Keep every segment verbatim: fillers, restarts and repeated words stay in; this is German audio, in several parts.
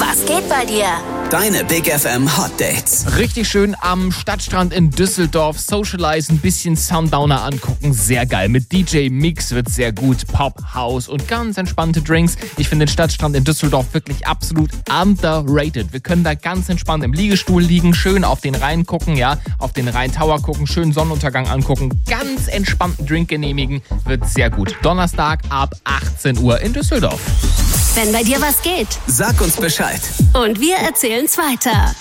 Was geht bei dir? Deine Big F M Hot Dates. Richtig schön am Stadtstrand in Düsseldorf socialisen, ein bisschen Sundowner angucken, sehr geil. Mit D J Mix wird sehr gut, Pop, House und ganz entspannte Drinks. Ich finde den Stadtstrand in Düsseldorf wirklich absolut underrated. Wir können da ganz entspannt im Liegestuhl liegen, schön auf den Rhein gucken, ja, auf den Rhein-Tower gucken, schön Sonnenuntergang angucken, ganz entspannten Drink genehmigen, wird sehr gut. Donnerstag ab achtzehn Uhr in Düsseldorf. Wenn bei dir was geht, Sag uns Bescheid. und wir erzählen's weiter.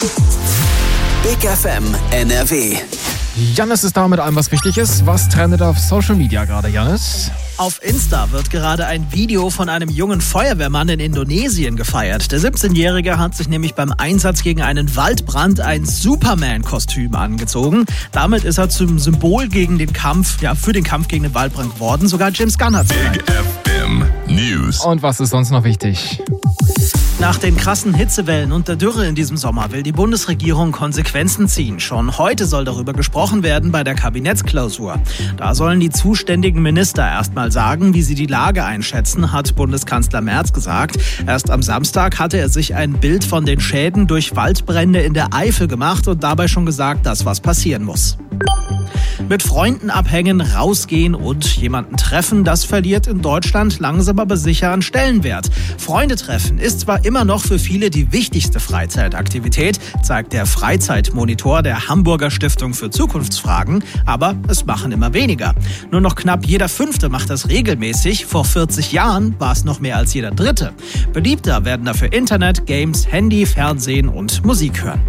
Big F M N R W. Jannis ist da mit allem, was wichtig ist. Was trendet auf Social Media gerade, Jannis? Auf Insta wird gerade ein Video von einem jungen Feuerwehrmann in Indonesien gefeiert. Der siebzehnjährige hat sich nämlich beim Einsatz gegen einen Waldbrand ein Superman-Kostüm angezogen. Damit ist er zum Symbol gegen den Kampf, ja, für den Kampf gegen den Waldbrand geworden. Sogar James Gunn hat es Big F M News. Und was ist sonst noch wichtig? Nach den krassen Hitzewellen und der Dürre in diesem Sommer will die Bundesregierung Konsequenzen ziehen. Schon heute soll darüber gesprochen werden bei der Kabinettsklausur. Da sollen die zuständigen Minister erstmal sagen, wie sie die Lage einschätzen, hat Bundeskanzler Merz gesagt. Erst am Samstag hatte er sich ein Bild von den Schäden durch Waldbrände in der Eifel gemacht und dabei schon gesagt, dass was passieren muss. Mit Freunden abhängen, rausgehen und jemanden treffen, das verliert in Deutschland langsam aber sicher an Stellenwert. Freunde treffen ist zwar immer noch für viele die wichtigste Freizeitaktivität, zeigt der Freizeitmonitor der Hamburger Stiftung für Zukunftsfragen, aber es machen immer weniger. Nur noch knapp jeder Fünfte macht das regelmäßig. Vor vierzig Jahren war es noch mehr als jeder Dritte. Beliebter werden dafür Internet, Games, Handy, Fernsehen und Musik hören.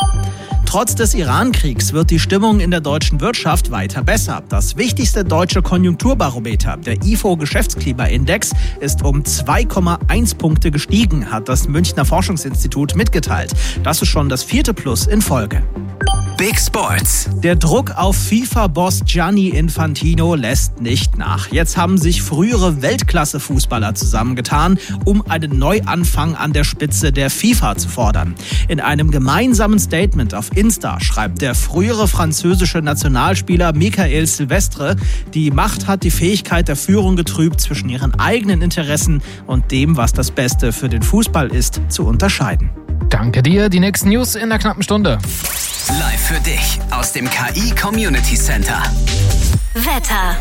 Trotz des Iran-Kriegs wird die Stimmung in der deutschen Wirtschaft weiter besser. Das wichtigste deutsche Konjunkturbarometer, der I F O-Geschäftsklimaindex, ist um zwei Komma eins Punkte gestiegen, hat das Münchner Forschungsinstitut mitgeteilt. Das ist schon das vierte Plus in Folge. Big Sports. Der Druck auf FIFA-Boss Gianni Infantino lässt nicht nach. Jetzt haben sich frühere Weltklasse-Fußballer zusammengetan, um einen Neuanfang an der Spitze der FIFA zu fordern. In einem gemeinsamen Statement auf Insta schreibt der frühere französische Nationalspieler Michael Silvestre, die Macht hat die Fähigkeit der Führung getrübt, zwischen ihren eigenen Interessen und dem, was das Beste für den Fußball ist, zu unterscheiden. Danke dir. Die nächsten News in der knappen Stunde. Live für dich aus dem K I Community Center. Wetter.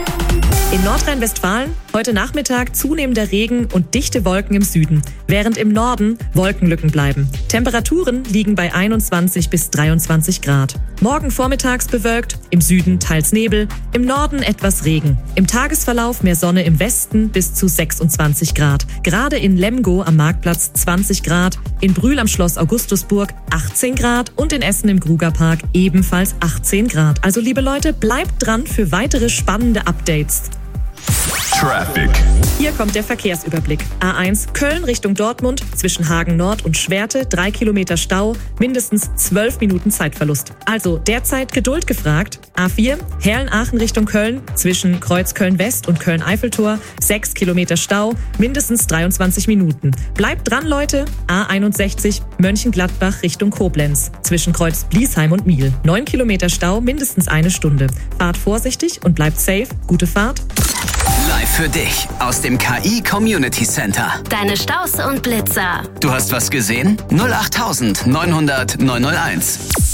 In Nordrhein-Westfalen heute Nachmittag zunehmender Regen und dichte Wolken im Süden, während im Norden Wolkenlücken bleiben. Temperaturen liegen bei einundzwanzig bis dreiundzwanzig Grad. Morgen vormittags bewölkt, im Süden teils Nebel, im Norden etwas Regen. Im Tagesverlauf mehr Sonne im Westen bis zu sechsundzwanzig Grad. Gerade in Lemgo am Marktplatz zwanzig Grad, in Brühl am Schloss Augustusburg achtzehn Grad und in Essen im Krugerpark ebenfalls achtzehn Grad. Also liebe Leute, bleibt dran für weitere spannende Updates. Traffic. Hier kommt der Verkehrsüberblick. A eins Köln Richtung Dortmund, zwischen Hagen Nord und Schwerte, drei Kilometer Stau, mindestens zwölf Minuten Zeitverlust. Also derzeit Geduld gefragt. A vier Herrn-Aachen Richtung Köln, zwischen Kreuzköln West und Köln-Eiffeltor, sechs Kilometer Stau, mindestens dreiundzwanzig Minuten. Bleibt dran, Leute. A einundsechzig Mönchengladbach Richtung Koblenz, zwischen Kreuz Bliesheim und Miel, neun Kilometer Stau, mindestens eine Stunde. Fahrt vorsichtig und bleibt safe. Gute Fahrt. Live für dich aus dem K I Community Center. Deine Staus und Blitzer. Du hast was gesehen? null acht neun null null neun null eins.